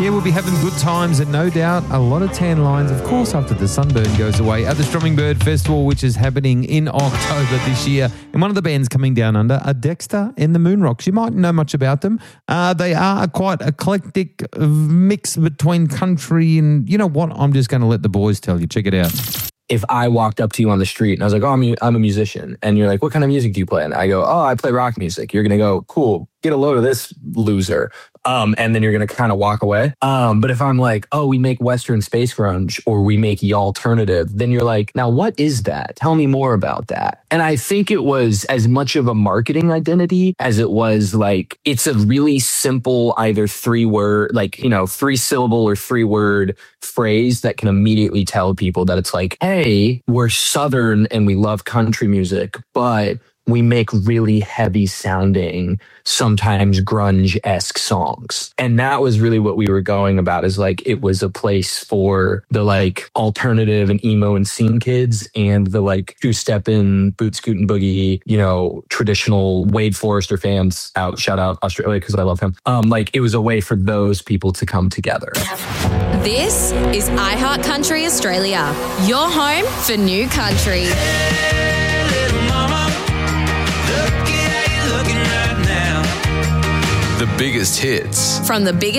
Yeah, we'll be having good times and no doubt a lot of tan lines, of course, after the sunburn goes away at the Strommingbird Festival, which is happening in October this year. And one of the bands coming down under are Dexter and the Moonrocks. You might know much about them. They are a quite eclectic mix between country and, you know what, I'm just going to let the boys tell you. Check it out. If I walked up to you on the street and I was like, oh, I'm a musician. And you're like, what kind of music do you play? And I go, oh, I play rock music. You're going to go, cool, get a load of this loser. And then you're going to kind of walk away. But if I'm like, oh, we make Western space grunge or we make y'alternative, then you're like, now what is that? Tell me more about that. And I think it was as much of a marketing identity as it was like, it's a really simple, either 3-word, like, you know, 3-syllable or 3-word phrase that can immediately tell people that it's like, hey, we're Southern and we love country music, but we make really heavy sounding, sometimes grunge-esque songs. And that was really what we were going about, is like, it was a place for the like alternative and emo and scene kids and the like two-steppin', boot scootin' boogie, you know, traditional Wade Forrester fans out, shout out Australia because I love him. Like it was a way for those people to come together. This is iHeart Country Australia, your home for new country. The biggest hits. From the biggest